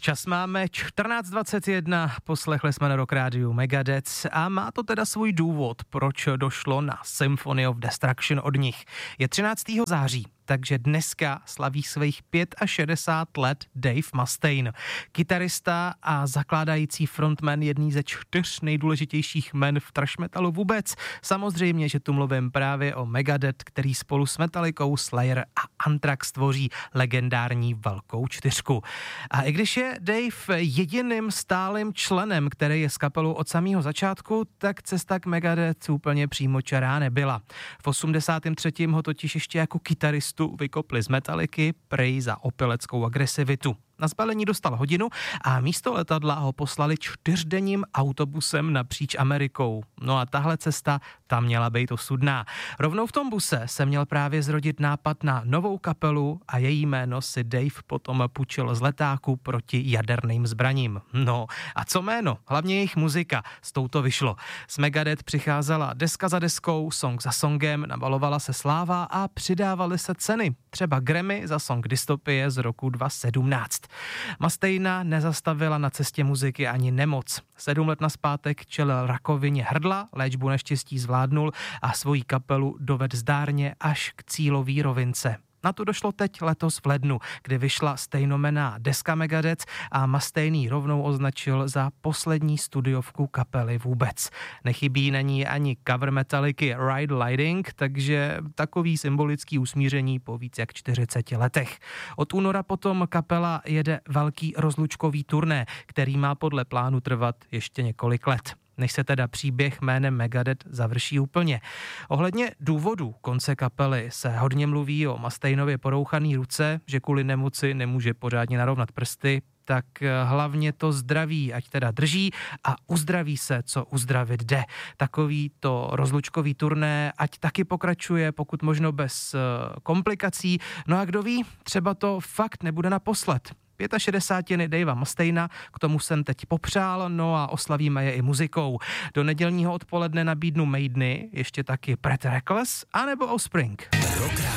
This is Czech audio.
Čas máme 14:21, poslechli jsme na Rock Rádiu Megadeth a má to teda svůj důvod, proč došlo na Symphony of Destruction od nich. Je 13. září, takže dneska slaví svých 65 let Dave Mustaine, kytarista a zakládající frontman jedný ze 4 nejdůležitějších jmen v thrash metalu vůbec. Samozřejmě, že tu mluvím právě o Megadeth, který spolu s Metallicou, Slayer a Anthrax tvoří legendární velkou čtyřku. A i když je Dave jediným stálým členem, který je s kapelou od samého začátku, tak cesta k Megadeth úplně přímočará nebyla. V 83. ho totiž ještě jako kytaristu vykopli z Metallicy, prej za opileckou agresivitu. Na zbalení dostal hodinu a místo letadla ho poslali 4denním autobusem napříč Amerikou. No a tahle cesta tam měla být osudná. Rovnou v tom buse se měl právě zrodit nápad na novou kapelu a její jméno si Dave potom půjčil z letáku proti jaderným zbraním. No a co jméno? Hlavně jejich muzika. S touto vyšlo. Z Megadeth přicházela deska za deskou, song za songem, nabalovala se sláva a přidávaly se ceny. Třeba Grammy za song Dystopie z roku 2017. Mustaina nezastavila na cestě muziky ani nemoc. 7 let nazpátek čelil rakovině hrdla, léčbu neštěstí zvládnul a svoji kapelu dovedl zdárně až k cílové rovince. Na to došlo teď letos v lednu, kdy vyšla stejnojmenná deska Megadeth a Mustaine ji rovnou označil za poslední studiovku kapely vůbec. Nechybí na ní ani cover Metallicy Ride Lightning, takže takový symbolický usmíření po víc jak 40 letech. Od února potom kapela jede velký rozlučkový turné, který má podle plánu trvat ještě několik let, než se teda příběh jménem Megadeth završí úplně. Ohledně důvodu konce kapely se hodně mluví o Mustainově porouchaný ruce, že kvůli nemoci nemůže pořádně narovnat prsty, tak hlavně to zdraví, ať teda drží a uzdraví se, co uzdravit jde. Takový to rozlučkový turné, ať taky pokračuje, pokud možno bez komplikací. No a kdo ví, třeba to fakt nebude naposled. 65 Davea Mustaina, k tomu jsem teď popřál, no a oslavíme je i muzikou. Do nedělního odpoledne nabídnu Maideny, ještě taky Pretty Reckless, anebo Offspring.